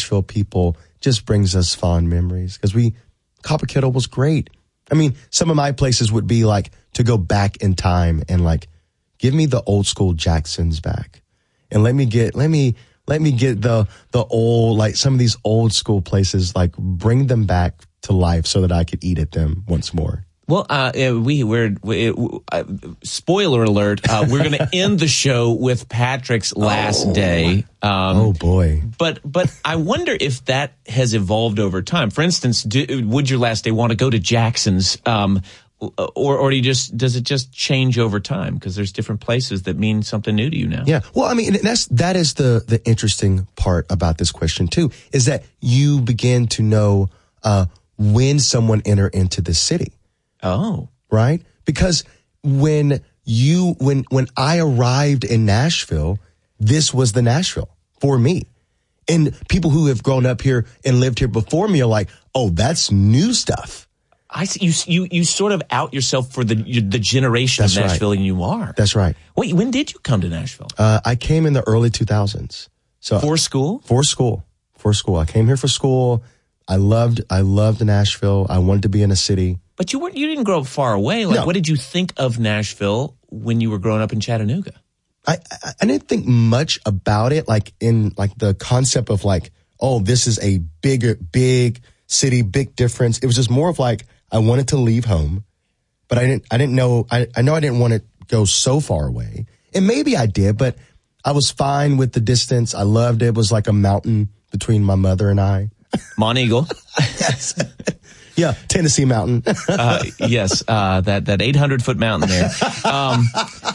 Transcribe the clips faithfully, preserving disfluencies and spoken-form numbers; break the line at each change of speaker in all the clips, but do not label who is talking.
Nashville people just brings us fond memories because we, Copper Kettle was great. I mean, some of my places would be like to go back in time and like, give me the old school Jacksons back and let me get, let me, let me get the, the old, like some of these old school places, like bring them back to life so that I could eat at them once more.
Well, uh, we, we're, we, uh, spoiler alert, uh, we're going to end the show with Patrick's last
oh.
day. Um,
oh boy.
But, but I wonder if that has evolved over time. For instance, do, would your last day want to go to Jackson's, um, or, or do you just, does it just change over time? Because there's different places that mean something new to you now.
Yeah. Well, I mean, that's, that is the, the interesting part about this question too, is that you begin to know, uh, when someone enter into the city.
Oh.
Right? Because when you, when, when I arrived in Nashville, this was the Nashville for me. And people who have grown up here and lived here before me are like, oh, that's new stuff.
I see. You, you, you sort of out yourself for the, the generation
that's
of Nashville
right.
and you are.
That's right.
Wait, when did you come to Nashville?
Uh, I came in the early two thousands. So
for school?
For school. For school. I came here for school. I loved, I loved Nashville. I wanted to be in a city.
But you weren't, you didn't grow up far away. Like,
no.
What did you think of Nashville when you were growing up in Chattanooga?
I, I, I didn't think much about it, like in like the concept of like, oh, this is a bigger, big city, big difference. It was just more of like, I wanted to leave home, but I didn't, I didn't know, I, I know I didn't want to go so far away. And maybe I did, but I was fine with the distance. I loved it. It was like a mountain between my mother and I.
Mont Eagle.
Yes. Yeah, Tennessee Mountain.
uh, yes, uh, that that eight hundred foot mountain there. Um,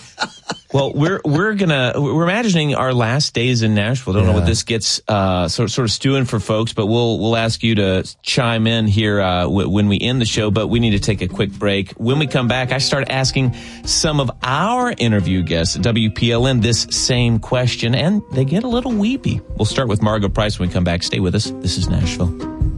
well, we're we're gonna we're imagining our last days in Nashville. Don't yeah. know what this gets uh, sort sort of stewing for folks, but we'll we'll ask you to chime in here uh, w- when we end the show. But we need to take a quick break. When we come back, I start asking some of our interview guests at W P L N this same question, and they get a little weepy. We'll start with Margo Price when we come back. Stay with us. This is Nashville.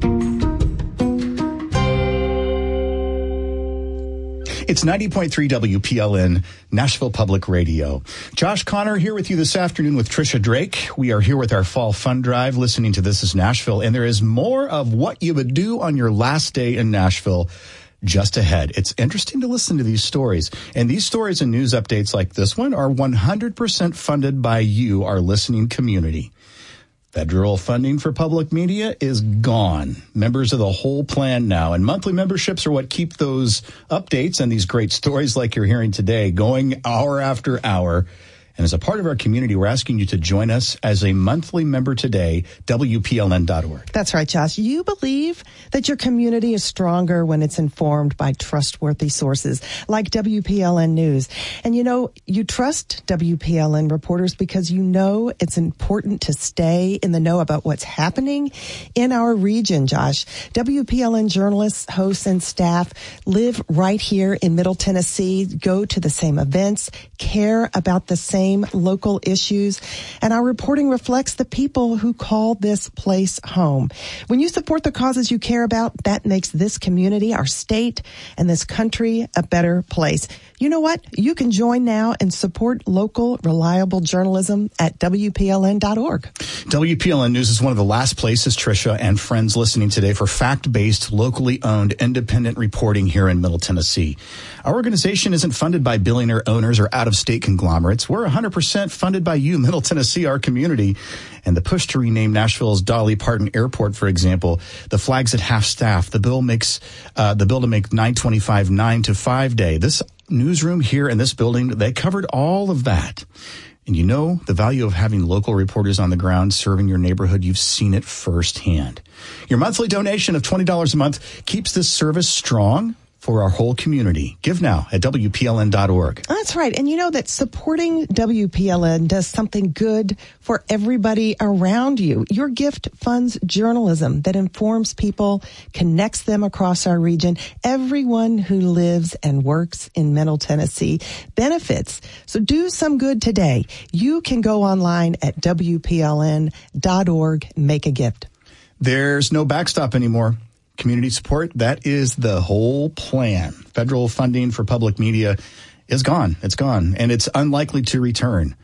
It's ninety point three W P L N, Nashville Public Radio. Josh Connor here with you this afternoon with Trisha Drake. We are here with our Fall Fun Drive listening to This is Nashville, and there is more of what you would do on your last day in Nashville just ahead. It's interesting to listen to these stories, and these stories and news updates like this one are one hundred percent funded by you, our listening community. Federal funding for public media is gone. Members of the whole plan now, and monthly memberships are what keep those updates and these great stories like you're hearing today going hour after hour. And as a part of our community, we're asking you to join us as a monthly member today, W P L N dot org.
That's right, Josh. You believe that your community is stronger when it's informed by trustworthy sources like W P L N News. And you know, you trust W P L N reporters because you know it's important to stay in the know about what's happening in our region, Josh. W P L N journalists, hosts, and staff live right here in Middle Tennessee, go to the same events, care about the same local issues, and our reporting reflects the people who call this place home. When you support the causes you care about, that makes this community, our state, and this country a better place. You know what? You can join now and support local, reliable journalism at W P L N dot org.
W P L N News is one of the last places, Trisha and friends listening today, for fact-based, locally owned, independent reporting here in Middle Tennessee. Our organization isn't funded by billionaire owners or out-of-state conglomerates. We're one hundred percent funded by you, Middle Tennessee, our community. And the push to rename Nashville's Dolly Parton Airport, for example, the flags at half staff, the bill makes uh, the bill to make nine twenty-five nine to five day. This newsroom here in this building, they covered all of that. And you know the value of having local reporters on the ground serving your neighborhood. You've seen it firsthand. Your monthly donation of twenty dollars a month keeps this service strong for our whole community. Give now at W P L N dot org.
That's right. And you know that supporting W P L N does something good for everybody around you. Your gift funds journalism that informs people, connects them across our region. Everyone who lives and works in Middle Tennessee benefits. So do some good today. You can go online at W P L N dot org, make a gift.
There's no backstop anymore. Community support, that is the whole plan. Federal funding for public media is gone. It's gone, and it's unlikely to return.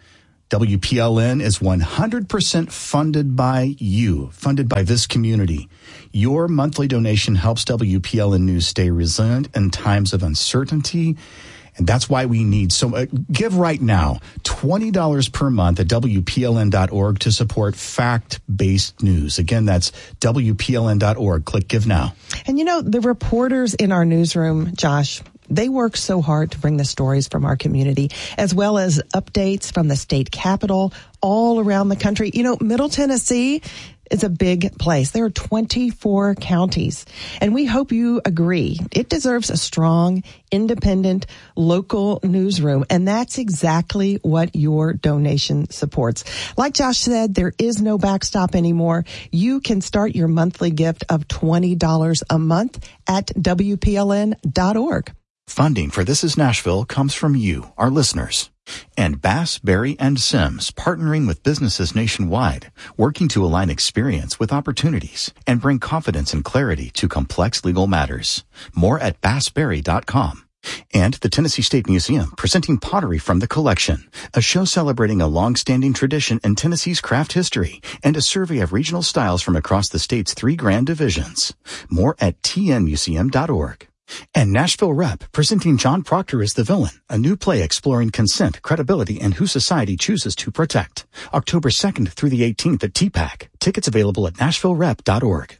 W P L N is one hundred percent funded by you, funded by this community. Your monthly donation helps W P L N News stay resilient in times of uncertainty. And that's why we need so uh, give right now twenty dollars per month at W P L N dot org to support fact-based news. Again, that's W P L N dot org. Click Give Now.
And you know, the reporters in our newsroom, Josh, they work so hard to bring the stories from our community, as well as updates from the state capitol all around the country. You know, Middle Tennessee is a big place. There are twenty-four counties, and we hope you agree. It deserves a strong, independent, local newsroom, and that's exactly what your donation supports. Like Josh said, there is no backstop anymore. You can start your monthly gift of twenty dollars a month at W P L N dot org.
Funding for This Is Nashville comes from you, our listeners. And Bass, Berry, and Sims, partnering with businesses nationwide, working to align experience with opportunities and bring confidence and clarity to complex legal matters. More at bass berry dot com. And the Tennessee State Museum, presenting Pottery from the Collection, a show celebrating a long-standing tradition in Tennessee's craft history, and a survey of regional styles from across the state's three grand divisions. More at T N museum dot org. And Nashville Rep, presenting John Proctor as the Villain, a new play exploring consent, credibility, and who society chooses to protect. October second through the eighteenth at T PAC. Tickets available at nashville rep dot org.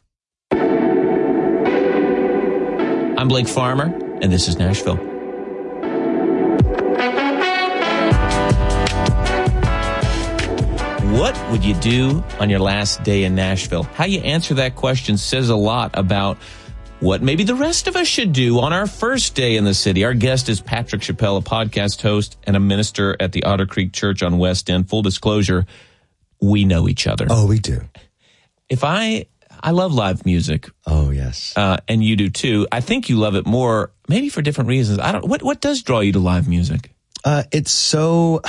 I'm Blake Farmer, and this is Nashville. What would you do on your last day in Nashville? How you answer that question says a lot about what maybe the rest of us should do on our first day in the city. Our guest is Patrick Chappell, a podcast host and a minister at the Otter Creek Church on West End. Full disclosure, we know each other.
Oh, we do.
If I, I love live music.
Oh, yes.
Uh, and you do too. I think you love it more, maybe for different reasons. I don't, what, what does draw you to live music?
Uh, it's so,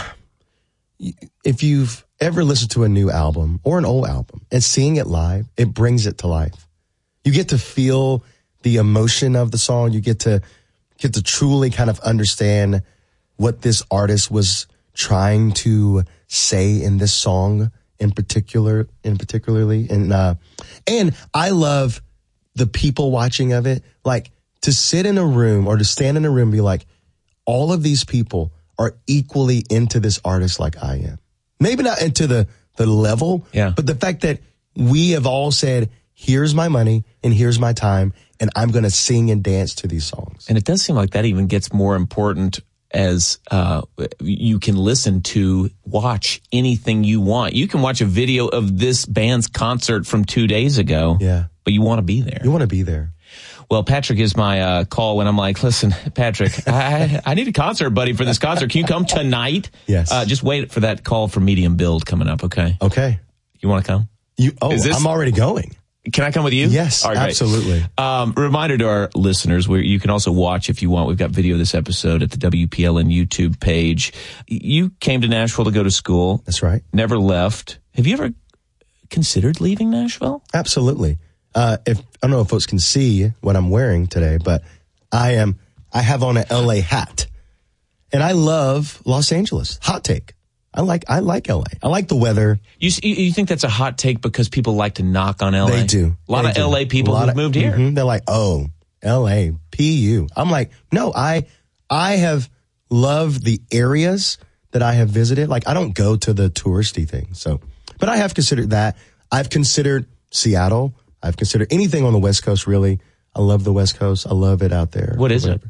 if you've ever listened to a new album or an old album and seeing it live, it brings it to life. You get to feel the emotion of the song. You get to get to truly kind of understand what this artist was trying to say in this song in particular, in particularly. And, uh, and I love the people watching of it. Like to sit in a room or to stand in a room and be like, all of these people are equally into this artist like I am. Maybe not into the, the level,
yeah.
but the fact that we have all said, here's my money and here's my time, and I'm going to sing and dance to these songs.
And it does seem like that even gets more important as uh, you can listen to, watch anything you want. You can watch a video of this band's concert from two days ago,
yeah.
but you want to be there.
You want to be there.
Well, Patrick is my uh, call when I'm like, listen, Patrick, I, I need a concert buddy for this concert. Can you come tonight?
Yes.
Uh, just wait for that call for Medium Build coming up, okay?
Okay.
You want to come?
You? Oh,
this-
I'm already going.
Can I come with you?
Yes,
All right,
absolutely.
Um, reminder to our listeners, where you can also watch if you want. We've got video of this episode at the W P L N YouTube page. You came to Nashville to go to school.
That's right.
Never left. Have you ever considered leaving Nashville?
Absolutely. Uh, if I don't know if folks can see what I'm wearing today, but I am. I have on an L A hat, and I love Los Angeles. Hot take. I like I like L A. I like the weather.
You you think that's a hot take because people like to knock on L A?
They do.
A lot
they
of
do.
L A people who've
of,
moved here.
Mm-hmm, they're like, oh, L A, P U. I'm like, no, I I have loved the areas that I have visited. Like, I don't go to the touristy thing. So, but I have considered that. I've considered Seattle. I've considered anything on the West Coast, really. I love the West Coast. I love it out there.
What is it?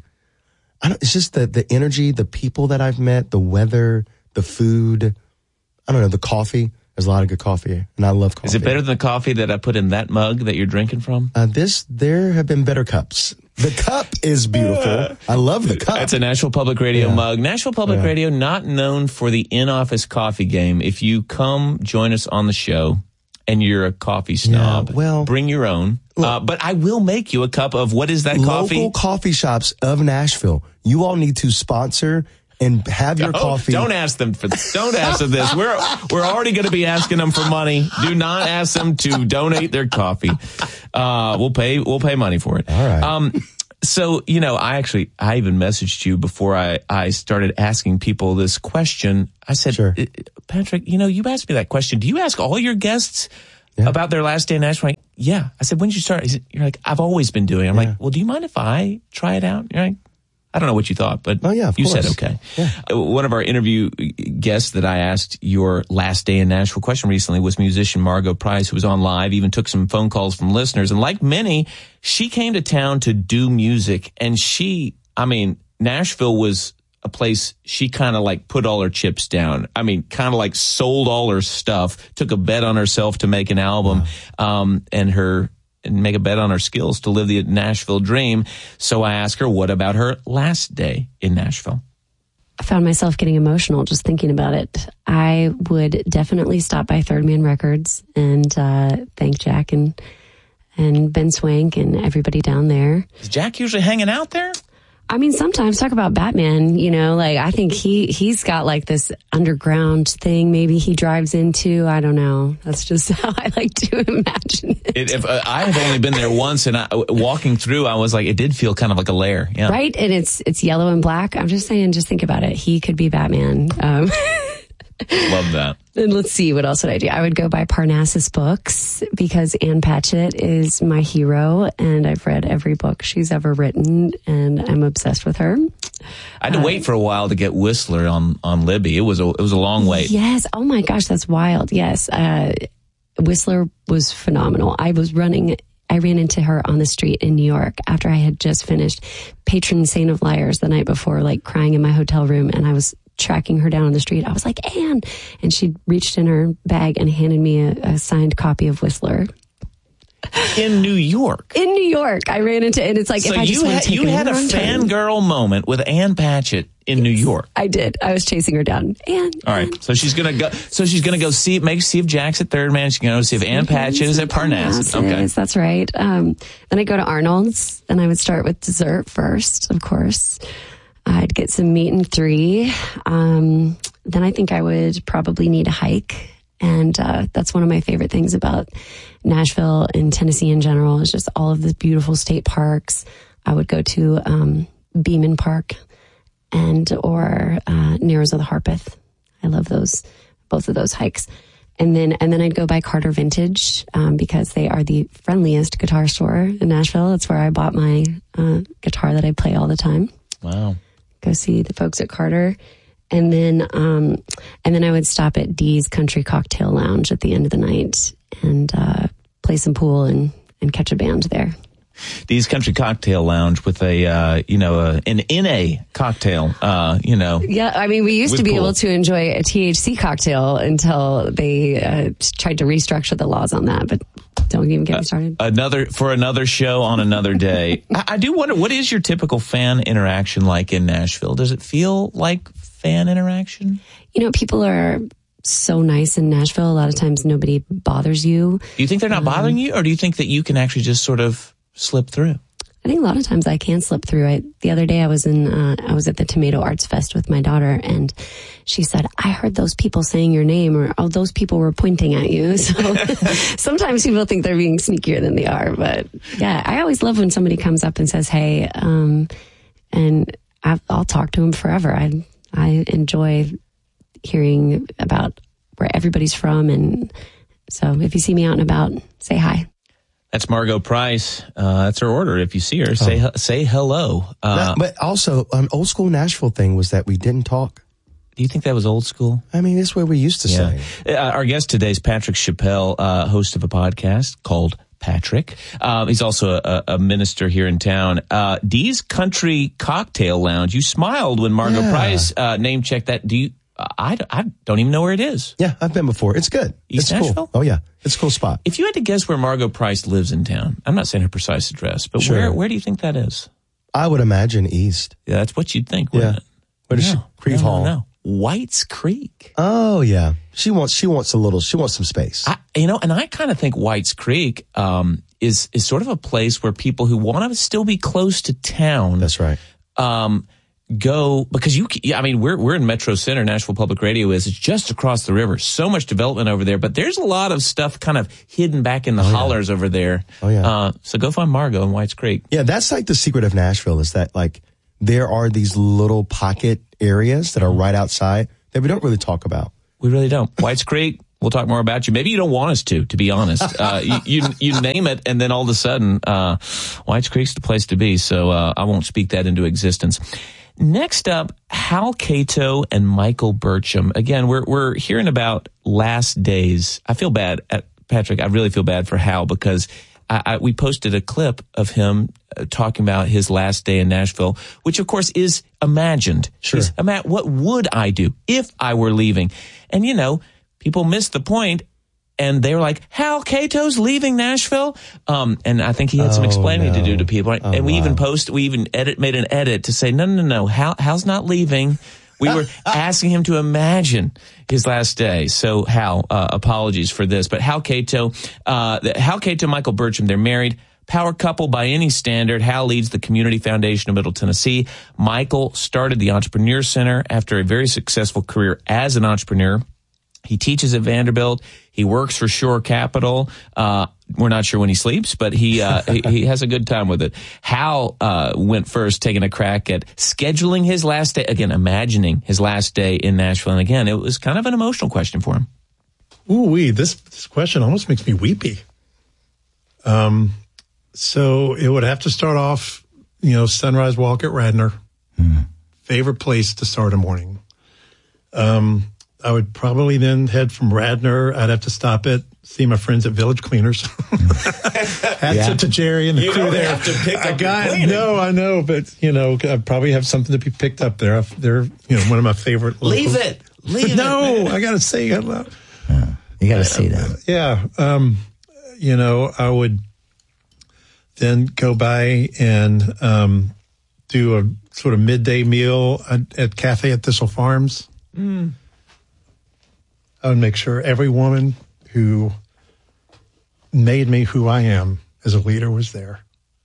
I don't, it's just the, the energy, the people that I've met, the weather, the food. I don't know, the coffee. There's a lot of good coffee, and I love coffee.
Is it better than the coffee that I put in that mug that you're drinking from?
Uh, this, there have been better cups. The cup is beautiful. I love the cup.
It's a Nashville Public Radio
Yeah.
mug. Nashville Public
Yeah.
Radio, not known for the in-office coffee game. If you come join us on the show and you're a coffee snob,
Yeah, well-
bring your own. Uh, but I will make you a cup of, what is that coffee?
Local coffee shops of Nashville. You all need to sponsor and have your
Oh,
coffee.
Don't ask them for don't ask them this. We're we're already going to be asking them for money. Do not ask them to donate their coffee. Uh, we'll pay we'll pay money for it.
All right.
Um, So, you know, I actually, I even messaged you before I, I started asking people this question. I said,
Sure.
Patrick, you know, you asked me that question. Do you ask all your guests yeah. about their last day in Nashville? Like, yeah. I said, when did you start? He said, you're like, I've always been doing it. I'm yeah. like, well, do you mind if I try it out? You're like, I don't know what you thought, but
oh, yeah, of
you
course.
said okay.
Yeah.
One of our interview guests that I asked your last day in Nashville question recently was musician Margo Price, who was on live, even took some phone calls from listeners. And like many, she came to town to do music. And she, I mean, Nashville was a place she kind of like put all her chips down. I mean, kind of like sold all her stuff, took a bet on herself to make an album, wow. um, and her... and make a bet on her skills to live the Nashville dream. So I asked her, what about her last day in Nashville?
I found myself getting emotional just thinking about it. I would definitely stop by Third Man Records and uh, thank Jack and and Ben Swank and everybody down there.
Is Jack usually hanging out there?
I mean, sometimes talk about Batman, you know, like I think he, he's got like this underground thing maybe he drives into. I don't know. That's just how I like to imagine it.
it if, uh, I have only been there once and I, walking through, I was like, it did feel kind of like a lair. Yeah.
Right. And it's, it's yellow and black. I'm just saying, just think about it. He could be Batman. Um,
Love that.
And let's see, what else would I do? I would go buy Parnassus books because Ann Patchett is my hero and I've read every book she's ever written and I'm obsessed with her.
I had to uh, wait for a while to get Whistler on, on Libby. It was a, it was a long wait.
Yes. Oh my gosh, that's wild. Yes. Uh, Whistler was phenomenal. I was running, I ran into her on the street in New York after I had just finished Patron Saint of Liars the night before, like crying in my hotel room, and I was tracking her down on the street. I was like, Anne, and she reached in her bag and handed me a, a signed copy of Whistler.
In New York?
In New York. I ran into it, and it's like,
so
if I just
you
want
had,
to take
you had a fangirl moment with Ann Patchett in yes, New York.
I did. I was chasing her down. Ann.
All right. Ann. So she's gonna go. So she's gonna go see, make see if Jack's at Third Man. She's gonna go see if Ann Patchett is at Parnassus. Okay,
that's right. Um, then I go to Arnold's. Then I would start with dessert first, of course. I'd get some meat and three. Um, then I think I would probably need a hike. And uh, that's one of my favorite things about Nashville and Tennessee in general is just all of the beautiful state parks. I would go to um, Beeman Park and or uh, Narrows of the Harpeth. I love those, both of those hikes. And then and then I'd go by Carter Vintage um, because they are the friendliest guitar store in Nashville. That's where I bought my uh, guitar that I play all the time.
Wow.
Go see the folks at Carter. And then, um, and then I would stop at Dee's Country Cocktail Lounge at the end of the night and, uh, play some pool and, and catch a band there.
Dee's Country Cocktail Lounge with a, uh, you know, uh, an N A cocktail, uh, you know.
Yeah. I mean, we used to be
pool.
able to enjoy a T H C cocktail until they, uh, tried to restructure the laws on that, but don't even get me started.
Uh, another, for another show on another day. I, I do wonder, what is your typical fan interaction like in Nashville? Does it feel like fan interaction?
You know, people are so nice in Nashville. A lot of times nobody bothers you.
Do you think they're not um, bothering you, or do you think that you can actually just sort of slip through?
I think a lot of times I can slip through. I, the other day I was in, uh, I was at the Tomato Arts Fest with my daughter, and she said, I heard those people saying your name, or oh, those people were pointing at you. So sometimes people think they're being sneakier than they are. But yeah, I always love when somebody comes up and says, hey, um, and I've, I'll talk to them forever. I, I enjoy hearing about where everybody's from. And so if you see me out and about, say hi.
That's Margo Price. Uh, that's her order. If you see her, say oh. say hello. Uh,
no, but also, an old school Nashville thing was that we didn't talk.
Do you think that was old school?
I mean, that's what we used to
yeah.
say.
Uh, our guest today is Patrick Chappell, uh, host of a podcast called Patrick. Um, he's also a, a minister here in town. Uh, Dee's Country Cocktail Lounge. You smiled when Margo yeah. Price uh, name checked that. Do you? I, I don't even know where it is.
Yeah, I've been before. It's good.
East
it's
Nashville?
Cool. Oh, yeah. It's a cool spot.
If you had to guess where Margo Price lives in town, I'm not saying her precise address, but
sure.
where where do you think that is?
I would imagine east.
Yeah, that's what you'd think, wouldn't
yeah.
it?
Where does
no,
she? Creve
no,
Hall.
No, no. White's Creek.
Oh, yeah. She wants she wants a little, she wants some space.
I, you know, and I kind of think White's Creek um, is, is sort of a place where people who want to still be close to town.
That's right.
Um, go, because you, I mean, we're, we're in Metro Center, Nashville Public Radio is, it's just across the river. So much development over there, but there's a lot of stuff kind of hidden back in the oh, hollers yeah. over there.
Oh, yeah.
Uh, so go find Margot in Whites Creek.
Yeah, that's like the secret of Nashville is that like there are these little pocket areas that are right outside that we don't really talk about.
We really don't. Whites Creek. We'll talk more about you. Maybe you don't want us to, to be honest. Uh, you, you, you name it, and then all of a sudden, uh, Whites Creek's the place to be. So, uh, I won't speak that into existence. Next up, Hal Cato and Michael Burcham. Again, we're, we're hearing about last days. I feel bad, at, Patrick, I really feel bad for Hal because I, I, we posted a clip of him uh, talking about his last day in Nashville, which of course is imagined.
Sure.
He's, Ima- what would I do if I were leaving? And you know, people missed the point, and they were like, Hal Cato's leaving Nashville? Um, and I think he had some
oh,
explaining
no.
to do to people.
Oh,
and we
wow.
even post, we even edit, made an edit to say, no, no, no, Hal, Hal's not leaving. We were asking him to imagine his last day. So Hal, uh, apologies for this. But Hal Cato, uh, Hal Cato, Michael Burcham, they're married. Power couple by any standard. Hal leads the Community Foundation of Middle Tennessee. Michael started the Entrepreneur Center after a very successful career as an entrepreneur. He teaches at Vanderbilt. He works for Shore Capital. Uh, we're not sure when he sleeps, but he, uh, he, he has a good time with it. Hal, uh, went first, taking a crack at scheduling his last day. Again, imagining his last day in Nashville. And again, it was kind of an emotional question for him.
Ooh, wee, this, this question almost makes me weepy. Um, so it would have to start off, you know, sunrise walk at Radnor. Mm. Favorite place to start a morning. Um, I would probably then head from Radnor. I'd have to stop at, see my friends at Village Cleaners. Hats yeah. to Jerry and the
you
crew
don't
there.
Have to pick
I
up
got, no, I know, but, you know, I'd probably have something to be picked up there. They're, you know, one of my favorite.
Leave locals. it. Leave
no,
it. No,
I got to say it. Uh,
you got to see them.
Yeah. Um, you know, I would then go by and um, do a sort of midday meal at, at Cafe at Thistle Farms. Mm. I would make sure every woman who made me who I am as a leader was there.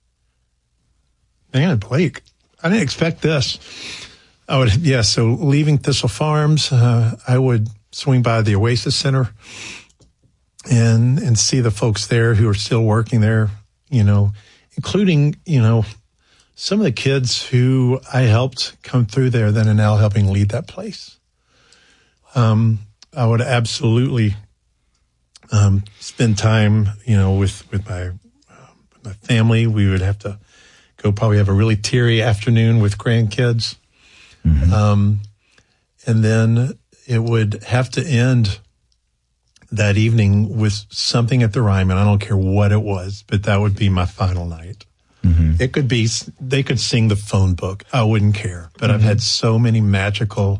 Man, Blake, I didn't expect this. I would, yeah, so leaving Thistle Farms, uh, I would swing by the Oasis Center and and see the folks there who are still working there, you know, including, you know, some of the kids who I helped come through there that are now helping lead that place. Um, I would absolutely um, spend time, you know, with with my um, with my family. We would have to go probably have a really teary afternoon with grandkids, mm-hmm. um, and then it would have to end that evening with something at the Ryman. I don't care what it was, but that would be my final night. Mm-hmm. It could be they could sing the phone book. I wouldn't care, but mm-hmm. I've had so many magical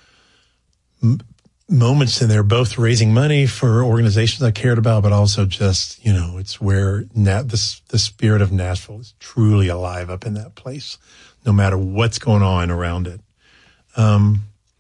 m- moments in there, both raising money for organizations I cared about, but also just, you know, it's where Na- this, the spirit of Nashville is truly alive up in that place, no matter what's going on around it. Um,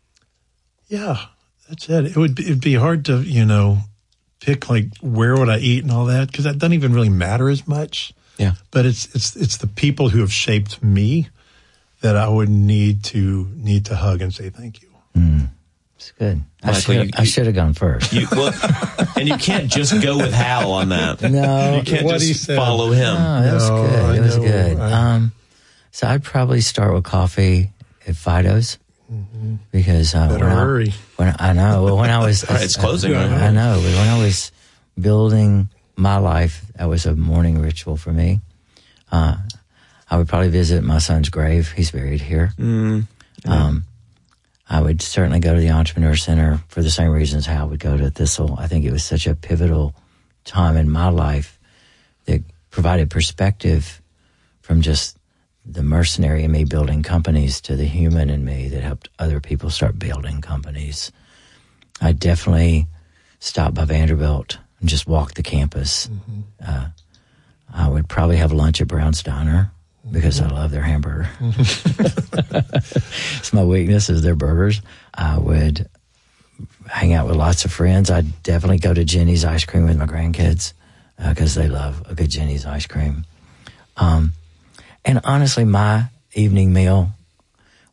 yeah, that's it. It would be, it'd be hard to, you know, pick like where would I eat and all that, because that doesn't even really matter as much.
Yeah.
But it's, it's, it's the people who have shaped me that I would need to, need to hug and say thank you.
Mm. It's good.
Michael,
I should have gone first.
You, well, and you can't just go with Hal on that.
No.
You can't
what
just follow him.
No, that was
no,
good.
I
It was
know,
good.
I,
um, so I'd probably start with coffee at Fido's mm-hmm. because uh,
better
when
hurry.
I, when I know well, when I was
right, it's closing.
I,
Right?
I know, but when I was building my life, that was a morning ritual for me. Uh, I would probably visit my son's grave. He's buried here. Mm, yeah. Um, I would certainly go to the Entrepreneur Center for the same reasons Hal would go to Thistle. I think it was such a pivotal time in my life that provided perspective from just the mercenary in me building companies to the human in me that helped other people start building companies. I definitely stopped by Vanderbilt and just walked the campus. Mm-hmm. Uh, I would probably have lunch at Brown's Diner because I love their hamburger. It's my weakness is their burgers. I would hang out with lots of friends. I'd definitely go to Jenny's ice cream with my grandkids because uh, they love a good Jenny's ice cream. Um, and honestly, my evening meal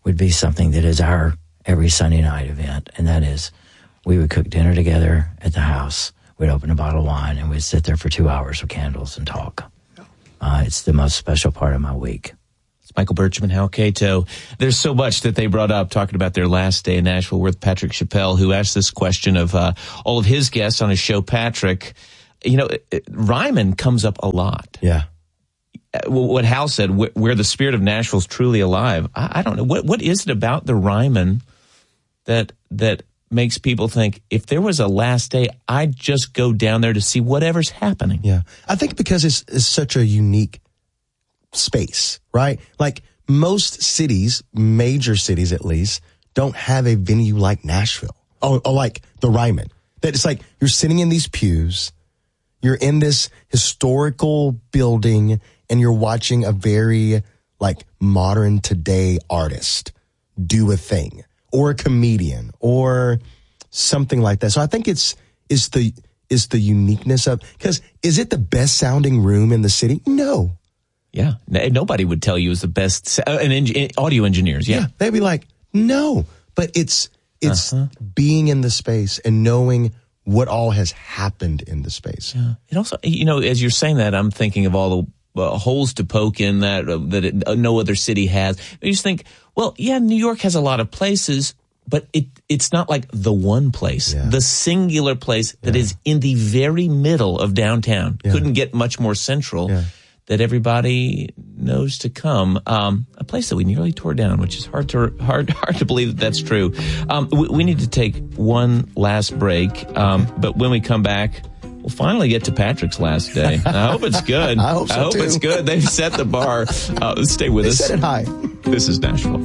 would be something that is our every Sunday night event, and that is we would cook dinner together at the house. We'd open a bottle of wine, and we'd sit there for two hours with candles and talk. Uh, it's the most special part of my week.
It's Michael Burcham and Hal Cato. There's so much that they brought up talking about their last day in Nashville. We're with Patrick Chappelle, who asked this question of uh, all of his guests on his show. Patrick, you know, it, it, Ryman comes up a lot.
Yeah.
What Hal said, wh- where the spirit of Nashville is truly alive. I, I don't know. What What is it about the Ryman that that makes people think, if there was a last day, I'd just go down there to see whatever's happening?
Yeah. I think because it's, it's such a unique space, right? Like most cities, major cities at least, don't have a venue like Nashville or, or like the Ryman. That it's like you're sitting in these pews, you're in this historical building, and you're watching a very like modern today artist do a thing, or a comedian, or something like that. So I think it's is the is the uniqueness of, because is it the best sounding room in the city? No.
Yeah, nobody would tell you it's the best. Uh, and en- audio engineers, yeah.
yeah, they'd be like, no. But it's it's uh-huh. being in the space and knowing what all has happened in the space.
Yeah. It also, you know, as you're saying that, I'm thinking of all the uh, holes to poke in that uh, that it, uh, no other city has. You just think, well, yeah, New York has a lot of places, but it it's not like the one place, yeah. the singular place that yeah. is in the very middle of downtown. Yeah. Couldn't get much more central. Yeah. That everybody knows to come, um, a place that we nearly tore down, which is hard to hard hard to believe that that's true. Um, we, we need to take one last break, um, but when we come back, we'll finally get to Patrick's last day. I hope it's good.
I hope so
I hope
too.
It's good. They've set the bar. Uh, stay with
they
us.
Set it high.
This is Nashville.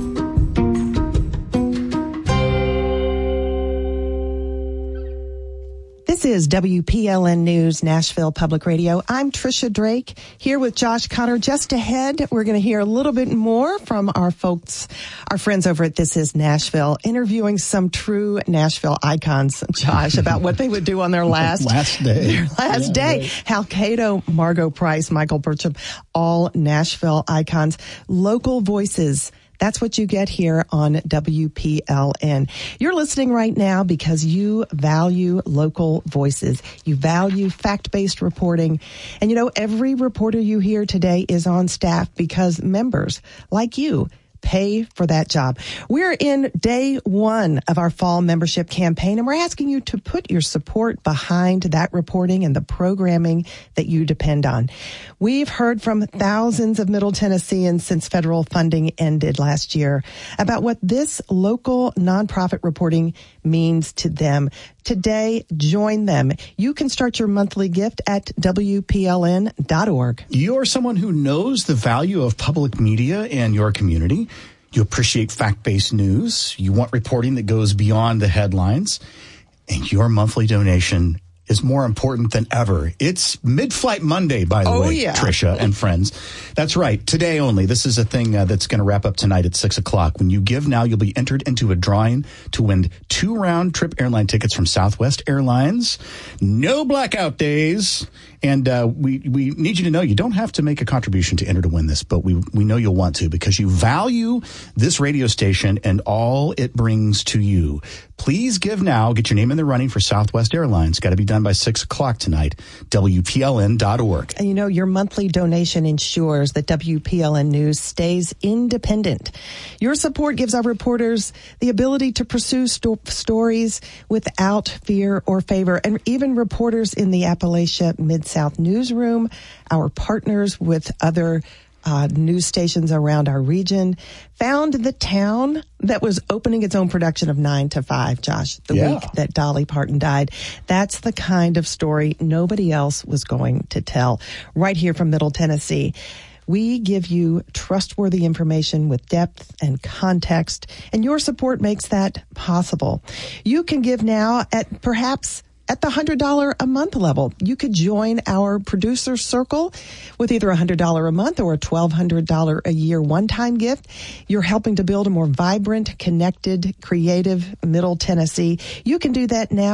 This is W P L N News, Nashville Public Radio. I'm Tricia Drake here with Josh Connor. Just ahead, we're going to hear a little bit more from our folks, our friends over at This Is Nashville, interviewing some true Nashville icons, Josh, about what they would do on their last,
last day.
Their last yeah, day. Right. Hal Cato, Margo Price, Michael Burcham, all Nashville icons, local voices. That's what you get here on W P L N. You're listening right now because you value local voices. You value fact-based reporting. And you know, every reporter you hear today is on staff because members like you pay for that job. We're in day one of our fall membership campaign, and we're asking you to put your support behind that reporting and the programming that you depend on. We've heard from thousands of Middle Tennesseans since federal funding ended last year about what this local nonprofit reporting means to them. Today, join them. You can start your monthly gift at W P L N dot org.
You're someone who knows the value of public media in your community. You appreciate fact-based news. You want reporting that goes beyond the headlines. And your monthly donation is more important than ever. It's Mid-Flight Monday, by the
oh,
way,
yeah.
Tricia and friends. That's right. Today only. This is a thing uh, that's going to wrap up tonight at six o'clock. When you give now, you'll be entered into a drawing to win two round-trip airline tickets from Southwest Airlines. No blackout days. And uh, we, we need you to know you don't have to make a contribution to enter to win this, but we, we know you'll want to because you value this radio station and all it brings to you. Please give now. Get your name in the running for Southwest Airlines. Got to be done by six o'clock tonight. W P L N dot org.
And you know, your monthly donation ensures that W P L N News stays independent. Your support gives our reporters the ability to pursue sto- stories without fear or favor. And even reporters in the Appalachia Mid-South newsroom, our partners with other Uh, news stations around our region, found the town that was opening its own production of nine to five, Josh, the
yeah.
week that Dolly Parton died. That's the kind of story nobody else was going to tell. Right here from Middle Tennessee. We give you trustworthy information with depth and context, and your support makes that possible. You can give now at perhaps at the one hundred dollars a month level. You could join our producer circle with either one hundred dollars a month or a twelve hundred dollars a year one-time gift. You're helping to build a more vibrant, connected, creative Middle Tennessee. You can do that now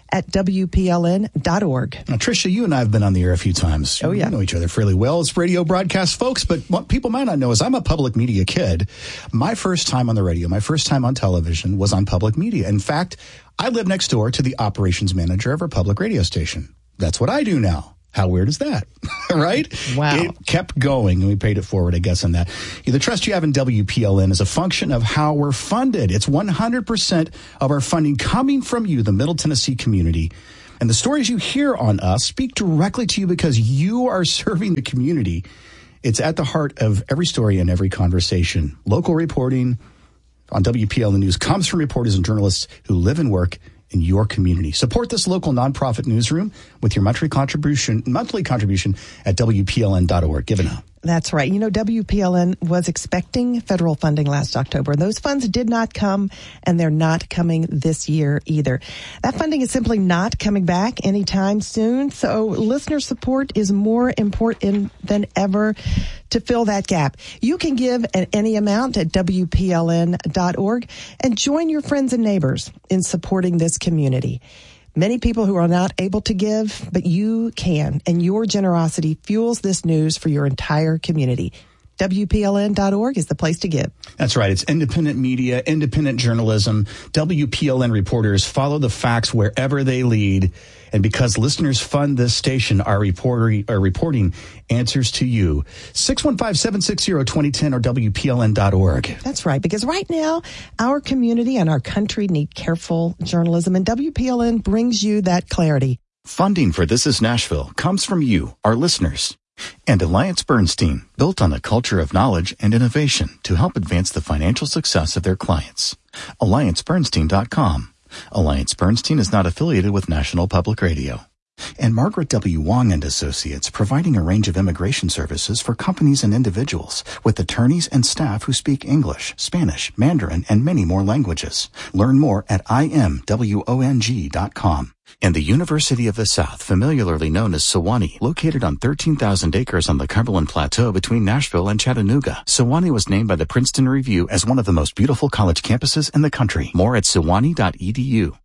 at W P L N dot org.
Now, Tricia, you and I have been on the air a few times.
Oh, yeah.
We know each other fairly well as radio broadcast folks, but what people might not know is I'm a public media kid. My first time on the radio, my first time on television was on public media. In fact, I live next door to the operations manager of our public radio station. That's what I do now. How weird is that? Right?
Wow.
It kept going, and we paid it forward, I guess, on that. The trust you have in W P L N is a function of how we're funded. It's one hundred percent of our funding coming from you, the Middle Tennessee community. And the stories you hear on us speak directly to you because you are serving the community. It's at the heart of every story and every conversation. Local reporting on W P L N News comes from reporters and journalists who live and work in your community. Support this local nonprofit newsroom with your monthly contribution, monthly contribution at W P L N dot org. Give it up.
That's right. You know, W P L N was expecting federal funding last October. Those funds did not come, and they're not coming this year either. That funding is simply not coming back anytime soon. So listener support is more important than ever to fill that gap. You can give at any amount at W P L N dot org and join your friends and neighbors in supporting this community. Many people who are not able to give, but you can, and your generosity fuels this news for your entire community. W P L N dot org is the place to give.
That's right. It's independent media, independent journalism. W P L N reporters follow the facts wherever they lead. And because listeners fund this station, our, reporter, our reporting answers to you. six one five, seven six zero, two zero one zero or W P L N dot org.
That's right, because right now, our community and our country need careful journalism, and W P L N brings you that clarity.
Funding for This Is Nashville comes from you, our listeners. And Alliance Bernstein, built on the culture of knowledge and innovation to help advance the financial success of their clients. Alliance Bernstein dot com. Alliance Bernstein is not affiliated with National Public Radio. And Margaret W. Wong and Associates, providing a range of immigration services for companies and individuals with attorneys and staff who speak English, Spanish, Mandarin, and many more languages. Learn more at I M wong dot com. And the University of the South, familiarly known as Sewanee, located on thirteen thousand acres on the Cumberland Plateau between Nashville and Chattanooga. Sewanee was named by the Princeton Review as one of the most beautiful college campuses in the country. More at sewanee dot e d u.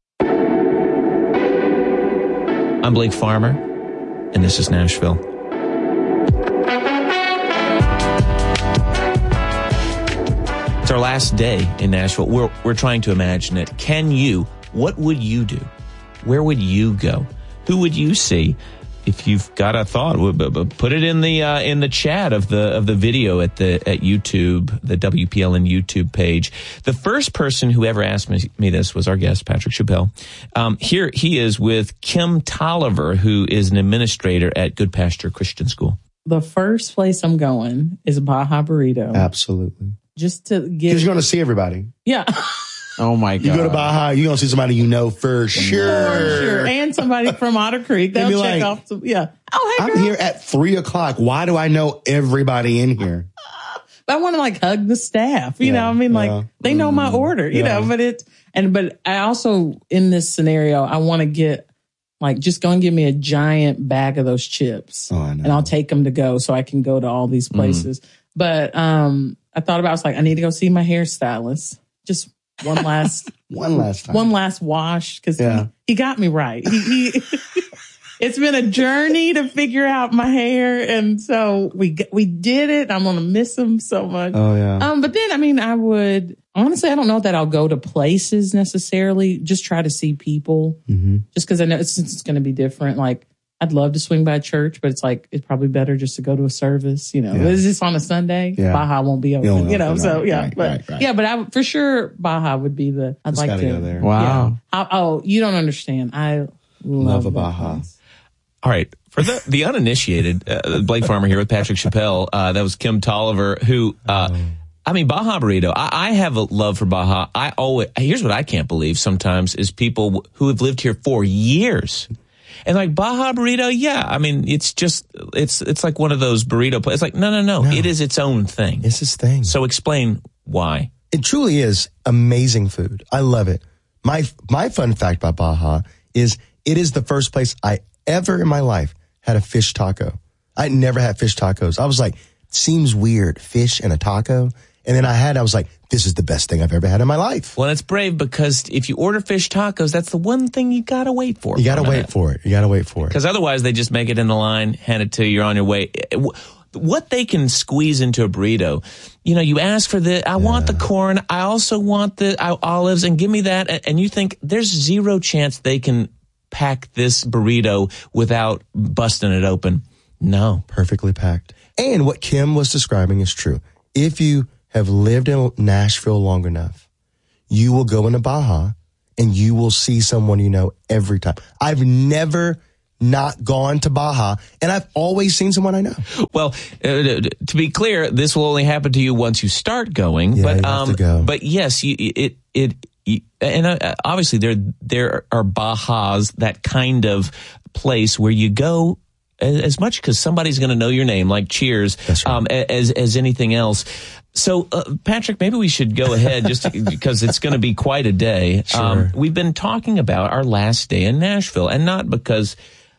I'm Blake Farmer, and this is Nashville. It's our last day in Nashville. We're, we're trying to imagine it. Can you, what would you do? Where would you go? Who would you see? If you've got a thought, put it in the uh, in the chat of the of the video at the at YouTube, the W P L N YouTube page. The first person who ever asked me, me this was our guest, Patrick Chappelle. Um, here he is with Kim Tolliver, who is an administrator at Good Pasture Christian School.
The first place I'm going is Baja Burrito.
Absolutely.
Just to get...
Because you're going to see everybody.
Yeah.
Oh, my God.
You go to Baja, you're going to see somebody you know for sure.
For sure. And somebody from Otter Creek. They'll check
like,
off. Some, yeah. Oh, hey, girl.
I'm here at three o'clock. Why do I know everybody in here?
But I want to, like, hug the staff. You
yeah,
know, I mean, like,
yeah.
they know my order, you yeah. know, but it... And, but I also, in this scenario, I want to get, like, just go and give me a giant bag of those chips.
Oh, I know.
And I'll take them to go so I can go to all these places. Mm. But um, I thought about, I was like, I need to go see my hairstylist. Just one last...
one last time.
One last wash, because
yeah.
he, he got me right. He, he It's been a journey to figure out my hair. And so we we did it. I'm going to miss him so much.
Oh, yeah.
Um, but then, I mean, I would... Honestly, I don't know that I'll go to places necessarily. Just try to see people. Mm-hmm. Just because I know it's, it's going to be different. Like, I'd love to swing by church, but it's like, it's probably better just to go to a service. You know, yeah. Is this on a Sunday? Yeah. Baja won't be open. You, you know, so yeah. Right, but right, right. yeah, but I, for sure, Baja would be the, I'd
Just
like to
go there.
Wow. Yeah. I, oh, you don't understand. I love,
love a Baja.
Place.
All right. For the, the uninitiated, uh, Blake Farmer here with Patrick Chappelle. Uh, that was Kim Tolliver, who, uh, oh. I mean, Baja Burrito. I, I have a love for Baja. I always, here's what I can't believe sometimes is people who have lived here for years. And like Baja Burrito, yeah, I mean, it's just, it's it's like one of those burrito places. It's like, no, no, no, no, it is its own thing.
It's its thing.
So explain why.
It truly is amazing food. I love it. My my fun fact about Baja is it is the first place I ever in my life had a fish taco. I never had fish tacos. I was like, seems weird, fish and a taco. And then I had, I was like, this is the best thing I've ever had in my life.
Well, it's brave because if you order fish tacos, that's the one thing you got to wait for.
You got to wait for it. You got to wait for it.
Because otherwise they just make it in the line, hand it to you, you're on your way. What they can squeeze into a burrito, you know, you ask for the, I yeah. want the corn, I also want the olives, and give me that. And you think there's zero chance they can pack this burrito without busting it open. No.
Perfectly packed. And what Kim was describing is true. If you have lived in Nashville long enough, you will go into Baja and you will see someone you know every time. I've never not gone to Baja, and I've always seen someone I know.
Well, uh, to be clear, this will only happen to you once you start going.
Yeah,
but
you
um,
have to go.
But yes, you, it it. And uh, obviously, there there are Bajas, that kind of place where you go as much because somebody's going to know your name, like Cheers,
That's right.
um, as as anything else. So, uh, Patrick, maybe we should go ahead just to, because it's going to be quite a day.
Sure.
Um, we've been talking about our last day in Nashville, and not because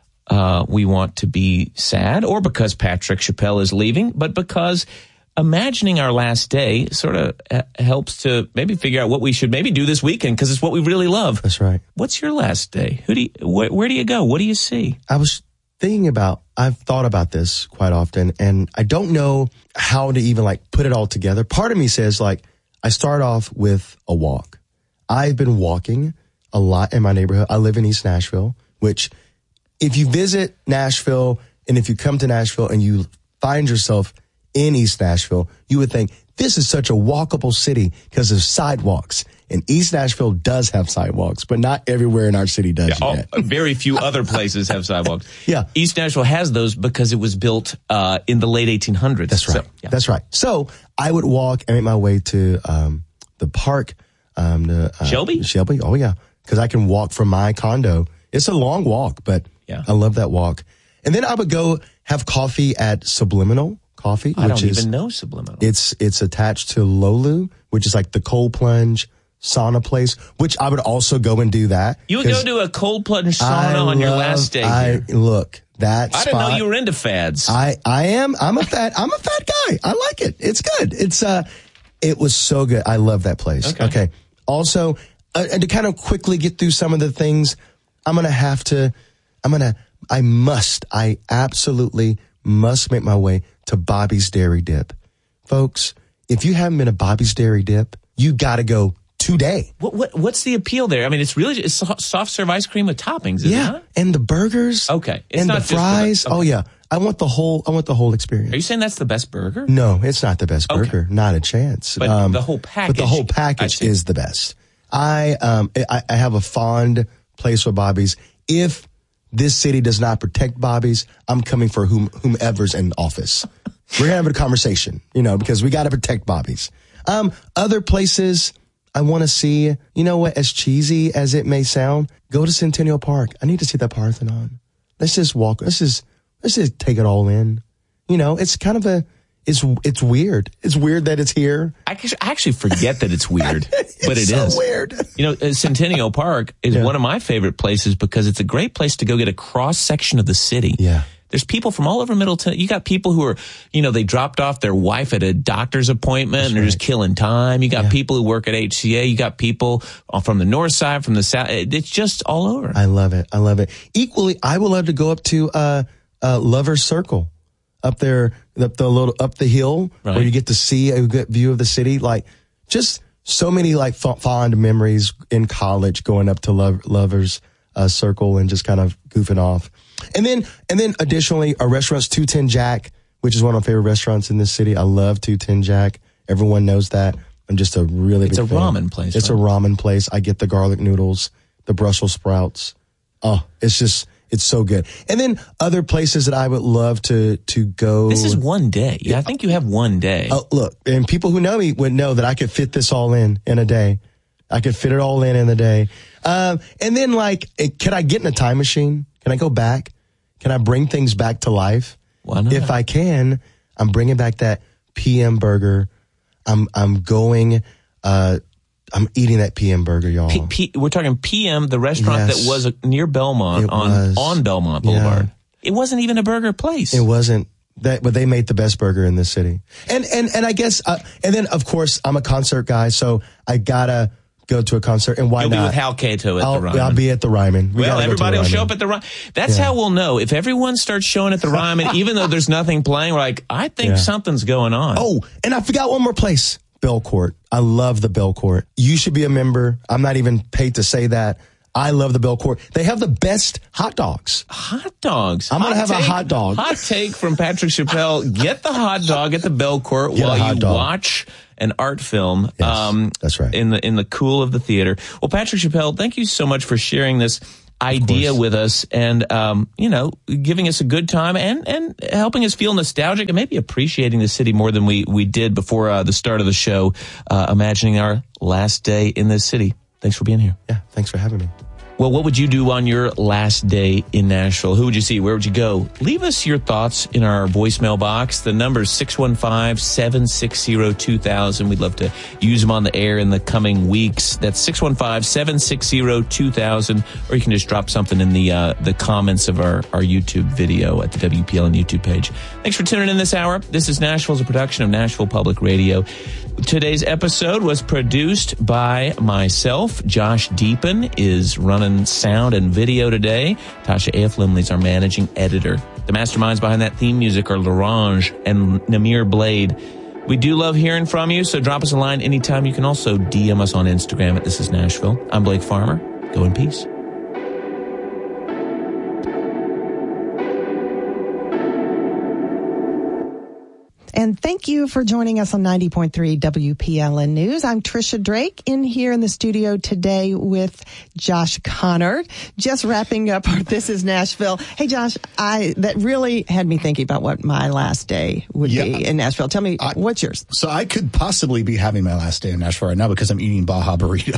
uh, we want to be sad or because Patrick Chappelle is leaving, but because imagining our last day sort of uh, helps to maybe figure out what we should maybe do this weekend because it's what we really love.
That's right.
What's your last day? Who do you, wh- where do you go? What do you see?
I was thinking about, I've thought about this quite often, and I don't know how to even like put it all together. Part of me says like, I start off with a walk. I've been walking a lot in my neighborhood. I live in East Nashville, which if you visit Nashville and if you come to Nashville and you find yourself in East Nashville, you would think this is such a walkable city because of sidewalks. And East Nashville does have sidewalks, but not everywhere in our city does
yeah, all,
yet.
Very few other places have sidewalks.
Yeah.
East Nashville has those because it was built uh, in the late eighteen hundreds.
That's right.
So, yeah.
That's right. So I would walk and make my way to um, the park. Um, the, uh,
Shelby?
Shelby. Oh, yeah. Because I can walk from my condo. It's a long walk, but
yeah.
I love that walk. And then I would go have coffee at Subliminal Coffee.
I
which
don't
is,
even know Subliminal.
It's it's attached to Lolu, which is like the cold plunge sauna place, which I would also go and do that.
You would go to a cold plunge sauna
I
on
love,
your last day
I
here.
Look, that
I
spot,
didn't know you were into fads.
I, I am. I'm a fat. I'm a fat guy. I like it. It's good. It's uh, it was so good. I love that place.
Okay.
okay. Also, uh, and to kind of quickly get through some of the things, I'm gonna have to. I'm gonna. I must. I absolutely must make my way to Bobby's Dairy Dip, folks. If you haven't been to Bobby's Dairy Dip, you got to go today.
What, what what's the appeal there? I mean, it's really it's soft serve ice cream with toppings, is
yeah,
it not?
And the burgers.
Okay, it's
and
not
the fries.
just the, okay.
Oh yeah, I want the whole. I want the whole experience.
Are you saying that's the best burger?
No, it's not the best burger. Okay. Not a chance.
But um, the whole package.
But the whole package is the best. I um I, I have a fond place for Bobby's. If this city does not protect Bobby's, I'm coming for whom, whomever's in office. We're gonna have a conversation, you know, because we got to protect Bobby's. Um, other places I want to see, you know what, as cheesy as it may sound, go to Centennial Park. I need to see that Parthenon. Let's just walk. Let's just, let's just take it all in. You know, it's kind of a, it's, it's weird. It's weird that it's here.
I actually forget that it's weird,
it's
but it
so
is
weird.
You know, Centennial Park is
yeah.
one of my favorite places because it's a great place to go get a cross section of the city.
Yeah.
There's people from all over Middleton. You got people who are, you know, they dropped off their wife at a doctor's appointment
That's
and they're
right.
just killing time. You got
yeah.
people who work at H C A. You got people from the north side, from the south. It's just all over.
I love it. I love it. Equally, I would love to go up to uh, uh, Lover's Circle, up there, up the little up the hill,
right.
where you get to see a good view of the city. Like, just so many like f- fond memories in college going up to Love, Lover's uh, Circle and just kind of goofing off. And then, and then additionally, our restaurant's two ten Jack, which is one of my favorite restaurants in this city. I love two ten Jack. Everyone knows that. I'm just a really
it's
big
a
fan.
ramen place.
It's
right?
a ramen place. I get the garlic noodles, the Brussels sprouts. Oh, it's just, it's so good. And then other places that I would love to, to go.
This is one day. Yeah, I think you have one day.
Oh, look, and people who know me would know that I could fit this all in in a day. I could fit it all in in a day. Um, and then like, can I get in a time machine? Can I go back? Can I bring things back to life?
Why not?
If I can, I'm bringing back that P M burger. I'm, I'm going, uh, I'm eating that P M burger, y'all.
P- P- we're talking P M, the restaurant
Yes.
that was near Belmont
It
on,
was.
on Belmont Boulevard.
Yeah.
It wasn't even a burger place.
It wasn't, That, but they made the best burger in this city. And, and, and I guess, uh, and then of course I'm a concert guy, so I gotta go to a concert, and why
You'll
not?
You'll be with Hal Cato at
I'll,
the Ryman.
I'll be at the Ryman. We
well, everybody will show up at the Ryman. That's yeah. how we'll know. If everyone starts showing at the Ryman, even though there's nothing playing, we're like, I think yeah. something's going on.
Oh, and I forgot one more place. Belcourt. I love the Belcourt. You should be a member. I'm not even paid to say that. I love the Belcourt. They have the best hot dogs.
Hot dogs.
I'm going to have
take,
a hot dog.
Hot take from Patrick Chappelle. Get the hot dog at the Belcourt Get while you dog. watch an art film.
Yes, um, that's right.
In the in the cool of the theater. Well, Patrick Chappelle, thank you so much for sharing this idea with us, and um, you know, giving us a good time, and and helping us feel nostalgic, and maybe appreciating the city more than we we did before uh, the start of the show. Uh, imagining our last day in this city. Thanks for being here.
Yeah, thanks for having me.
Well, what would you do on your last day in Nashville? Who would you see? Where would you go? Leave us your thoughts in our voicemail box. The number is six one five, seven six zero, two thousand. We'd love to use them on the air in the coming weeks. That's six one five, seven six zero, two thousand. Or you can just drop something in the uh, the comments of our, our YouTube video at the W P L N YouTube page. Thanks for tuning in this hour. This is Nashville's a production of Nashville Public Radio. Today's episode was produced by myself. Josh Deepen is running sound and video today. Tasha A F. Limley's our managing editor. The masterminds behind that theme music are Larange and Namir Blade. We do love hearing from you, so drop us a line anytime. You can also D M us on Instagram at This Is Nashville. I'm Blake Farmer. Go in peace.
And thank you for joining us on ninety point three W P L N News. I'm Trisha Drake in here in the studio today with Josh Connor. Just wrapping up our This Is Nashville. Hey, Josh, I that really had me thinking about what my last day would yeah, be in Nashville. Tell me, I, what's yours?
So I could possibly be having my last day in Nashville right now because I'm eating Baja Burrito.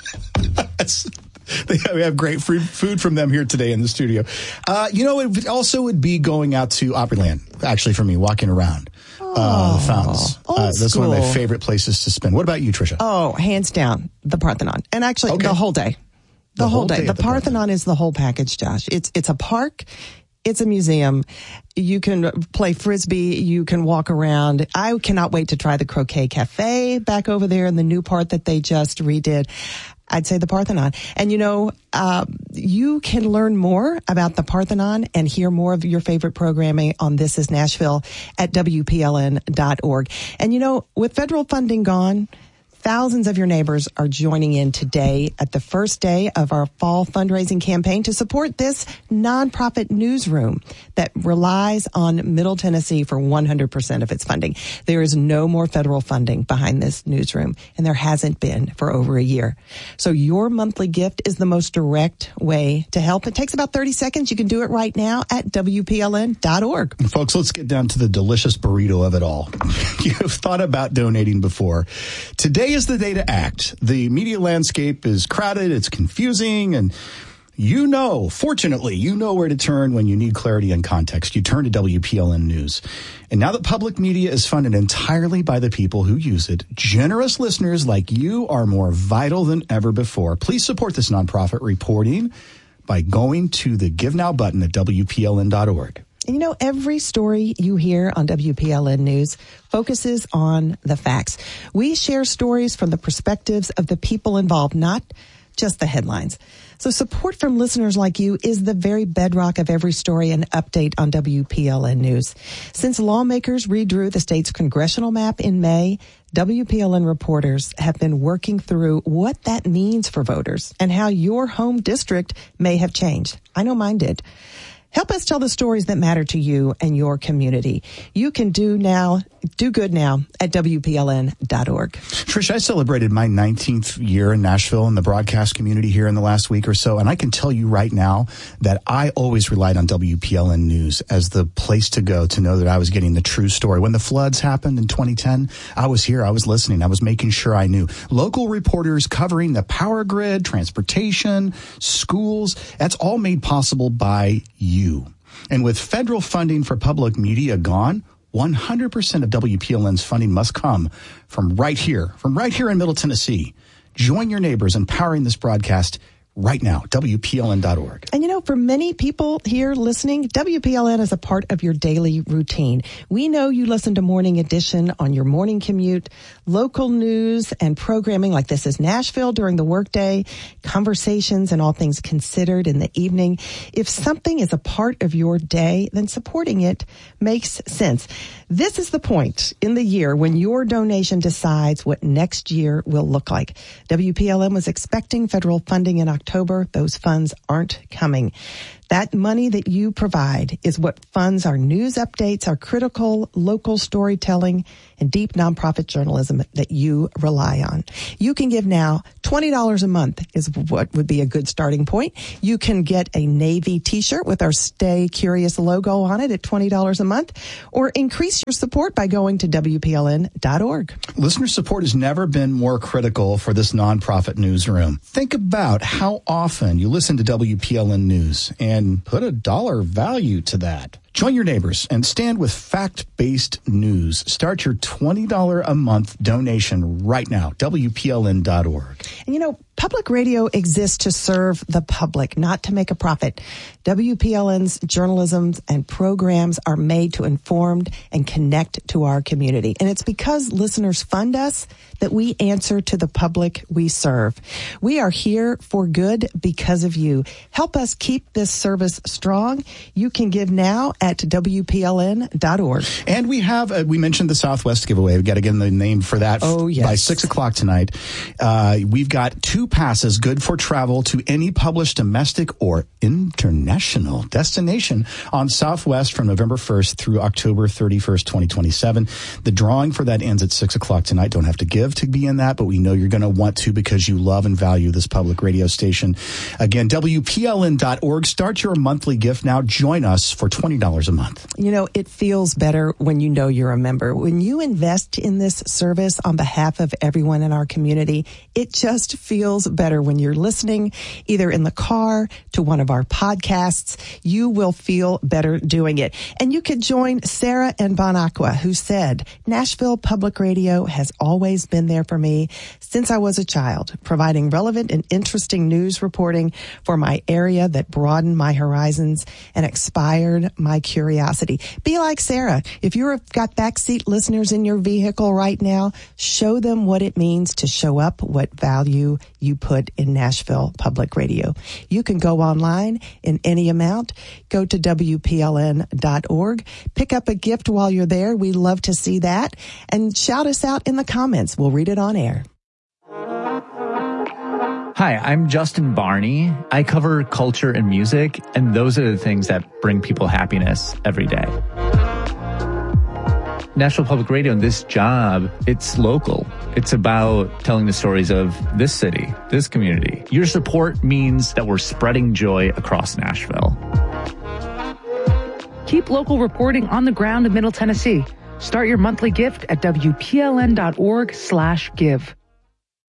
They have, we have great food, food from them here today in the studio. Uh, you know, it also would be going out to Opryland, actually, for me, walking around. Uh, the fountains. Uh, that's one of my favorite places to spend. What about you, Trisha?
Oh, hands down, the Parthenon. And actually,
okay.
the whole day. The,
the
whole
whole
day.
day
the,
the
Parthenon,
Parthenon
is the whole package, Josh. It's it's a park. It's a museum. You can play Frisbee. You can walk around. I cannot wait to try the Croquet Cafe back over there in the new part that they just redid. I'd say the Parthenon. And, you know, uh, you can learn more about the Parthenon and hear more of your favorite programming on This Is Nashville at W P L N dot org. And, you know, with federal funding gone, thousands of your neighbors are joining in today at the first day of our fall fundraising campaign to support this nonprofit newsroom that relies on Middle Tennessee for one hundred percent of its funding. There is no more federal funding behind this newsroom, and there hasn't been for over a year. So your monthly gift is the most direct way to help. It takes about thirty seconds. You can do it right now at W P L N dot org.
Folks, let's get down to the delicious burrito of it all. You've thought about donating before. Today is the day to act. The media landscape is crowded, it's confusing, and you know, fortunately, you know where to turn when you need clarity and context. You turn to W P L N News. And now that public media is funded entirely by the people who use it, generous listeners like you are more vital than ever before. Please support this nonprofit reporting by going to the Give Now button at W P L N dot org.
You know, every story you hear on W P L N News focuses on the facts. We share stories from the perspectives of the people involved, not just the headlines. So support from listeners like you is the very bedrock of every story and update on W P L N News. Since lawmakers redrew the state's congressional map in May, W P L N reporters have been working through what that means for voters and how your home district may have changed. I know mine did. Help us tell the stories that matter to you and your community. You can do now, do good now at W P L N dot org.
Trish, I celebrated my nineteenth year in Nashville in the broadcast community here in the last week or so, and I can tell you right now that I always relied on W P L N News as the place to go to know that I was getting the true story. When the floods happened in twenty ten, I was here, I was listening, I was making sure I knew. Local reporters covering the power grid, transportation, schools, that's all made possible by you. And with federal funding for public media gone, one hundred percent of W P L N's funding must come from right here, from right here in Middle Tennessee. Join your neighbors in powering this broadcast right now, W P L N dot org.
And you know, for many people here listening, W P L N is a part of your daily routine. We know you listen to Morning Edition on your morning commute, local news and programming like This Is Nashville during the workday, conversations and all things considered in the evening. If something is a part of your day, then supporting it makes sense. This is the point in the year when your donation decides what next year will look like. W P L N was expecting federal funding in October. Those funds aren't coming. That money that you provide is what funds our news updates, our critical local storytelling, and deep nonprofit journalism that you rely on. You can give now. twenty dollars a month is what would be a good starting point. You can get a Navy t-shirt with our Stay Curious logo on it at twenty dollars a month, or increase your support by going to W P L N dot org.
Listener support has never been more critical for this nonprofit newsroom. Think about how often you listen to W P L N News and put a dollar value to that. Join your neighbors and stand with fact-based news. Start your twenty dollars a month donation right now, W P L N dot org.
And you know, public radio exists to serve the public, not to make a profit. W P L N's journalism and programs are made to inform and connect to our community. And it's because listeners fund us that we answer to the public we serve. We are here for good because of you. Help us keep this service strong. You can give now at W P L N dot org.
And we have, uh, we mentioned the Southwest giveaway. We've got to get the name for that
oh, yes.
by six o'clock tonight. Uh, we've got two passes good for travel to any published domestic or international destination on Southwest from November first through October thirty-first, twenty twenty-seven. The drawing for that ends at six o'clock tonight. Don't have to give to be in that, but we know you're going to want to because you love and value this public radio station. Again, W P L N dot org. Start your monthly gift now. Join us for twenty dollars a month.
You know, it feels better when you know you're a member. When you invest in this service on behalf of everyone in our community, it just feels better when you're listening, either in the car to one of our podcasts. You will feel better doing it. And you could join Sarah and Bon Aqua, who said, Nashville Public Radio has always been there for me since I was a child, providing relevant and interesting news reporting for my area that broadened my horizons and expired my curiosity. Be like Sarah. If you've got backseat listeners in your vehicle right now, show them what it means to show up, what value you put in Nashville Public Radio. You can go online in any amount. Go to W P L N dot org. Pick up a gift while you're there. We love to see that. And shout us out in the comments. We'll read it on air.
Hi, I'm Justin Barney. I cover culture and music, and those are the things that bring people happiness every day. Nashville Public Radio and this job, it's local. It's about telling the stories of this city, this community. Your support means that we're spreading joy across Nashville.
Keep local reporting on the ground in Middle Tennessee. Start your monthly gift at W P L N dot org slash give.